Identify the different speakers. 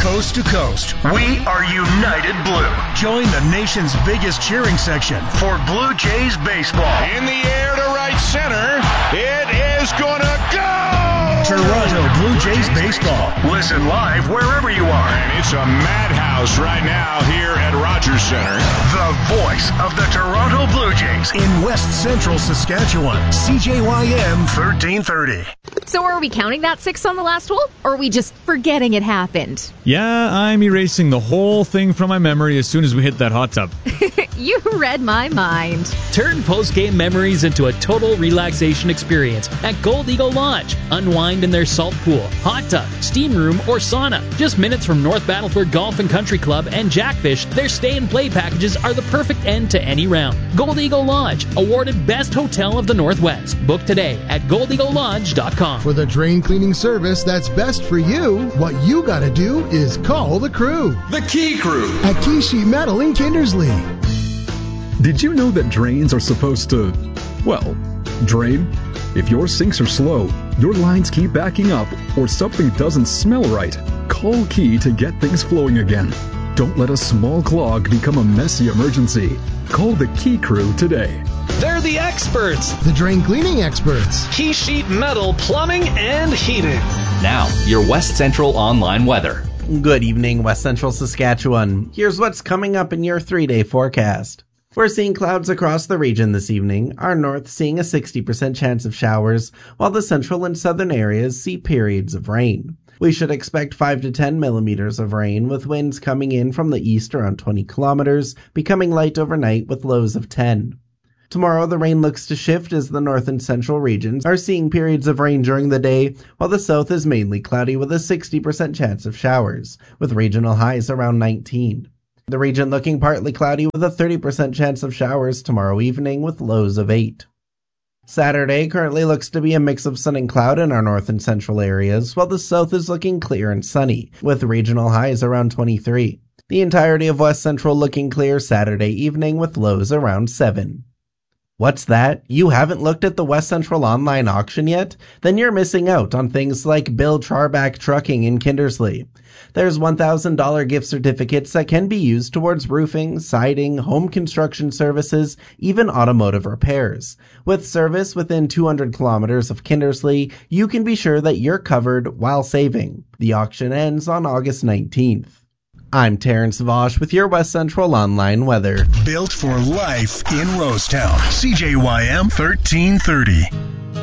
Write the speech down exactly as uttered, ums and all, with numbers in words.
Speaker 1: coast to coast, we are United Blue. Join the nation's biggest cheering section for Blue Jays baseball.
Speaker 2: In the air to right center, it is gonna go!
Speaker 1: Toronto Blue Jays baseball. Listen live wherever you are.
Speaker 2: And it's a madhouse right now here at Rogers Center.
Speaker 1: The voice of the Toronto Blue Jays in West Central Saskatchewan. C J Y M thirteen thirty.
Speaker 3: So are we counting that six on the last hole, or are we just forgetting it happened?
Speaker 4: Yeah, I'm erasing the whole thing from my memory as soon as we hit that hot tub.
Speaker 3: You read my mind.
Speaker 5: Turn post-game memories into a total relaxation experience at Gold Eagle Lodge. Unwind in their salt pool, hot tub, steam room, or sauna. Just minutes from North Battleford Golf and Country Club and Jackfish, their stay and play packages are the perfect end to any round. Gold Eagle Lodge, awarded Best Hotel of the Northwest. Book today at gold eagle lodge dot com.
Speaker 6: For the drain cleaning service that's best for you, what you gotta do is call the crew.
Speaker 2: The Key Crew.
Speaker 6: At Key Sheet Metal in Kindersley.
Speaker 7: Did you know that drains are supposed to, well, drain? If your sinks are slow, your lines keep backing up, or something doesn't smell right, call Key to get things flowing again. Don't let a small clog become a messy emergency. Call the Key Crew today.
Speaker 8: They're the experts.
Speaker 6: The drain cleaning experts.
Speaker 8: Key Sheet Metal Plumbing and Heating.
Speaker 9: Now, your West Central online weather.
Speaker 10: Good evening, West Central Saskatchewan. Here's what's coming up in your three-day forecast. We're seeing clouds across the region this evening. Our north seeing a sixty percent chance of showers, while the central and southern areas see periods of rain. We should expect five to ten millimeters of rain, with winds coming in from the east around twenty kilometers, becoming light overnight with lows of ten. Tomorrow, the rain looks to shift as the north and central regions are seeing periods of rain during the day, while the south is mainly cloudy with a sixty percent chance of showers, with regional highs around nineteen. The region looking partly cloudy with a thirty percent chance of showers tomorrow evening with lows of eight. Saturday currently looks to be a mix of sun and cloud in our north and central areas, while the south is looking clear and sunny, with regional highs around twenty-three. The entirety of West Central looking clear Saturday evening with lows around seven. What's that? You haven't looked at the West Central online auction yet? Then you're missing out on things like Bill Charback Trucking in Kindersley. There's one thousand dollars gift certificates that can be used towards roofing, siding, home construction services, even automotive repairs. With service within two hundred kilometers of Kindersley, you can be sure that you're covered while saving. The auction ends on August nineteenth. I'm Terrence Vosh with your West Central online weather.
Speaker 1: Built for life in Rosetown. C J Y M thirteen thirty.